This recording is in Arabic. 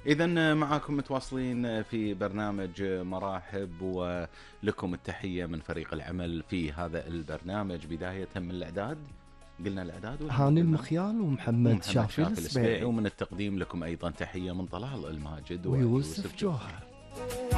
إذا معاكم متواصلين في برنامج مراحب، ولكم التحية من فريق العمل في هذا البرنامج. بداية من الإعداد، قلنا الإعداد هاني المخيال ومحمد شافي السبيعي، السبيعي ومن التقديم لكم أيضا تحية من طلال الماجد ويوسف جوهر.